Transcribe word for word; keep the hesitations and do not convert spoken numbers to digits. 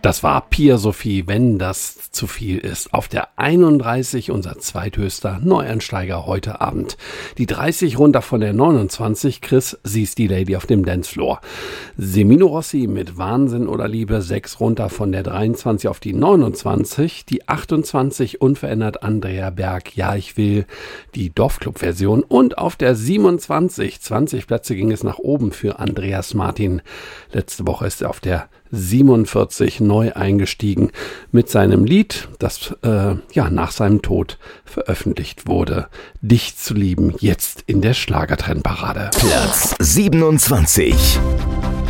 Das war Pia Sophie, wenn das zu viel ist. Auf der einunddreißig unser zweithöchster Neueinsteiger heute Abend. Die dreißig runter von der neunundzwanzig. Chris, sie ist die Lady auf dem Dancefloor. Semino Rossi mit Wahnsinn oder Liebe, sechs runter von der dreiundzwanzig auf die neunundzwanzig. Die achtundzwanzig unverändert Andrea Berg, Ja ich will, die Dorfclub-Version. Und auf der siebenundzwanzig, zwanzig Plätze ging es nach oben für Andreas Martin. Letzte Woche ist er auf der siebenundvierzig neu eingestiegen mit seinem Lied, das äh, ja nach seinem Tod veröffentlicht wurde. Dich zu lieben, jetzt in der Schlagertrendparade. Platz siebenundzwanzig.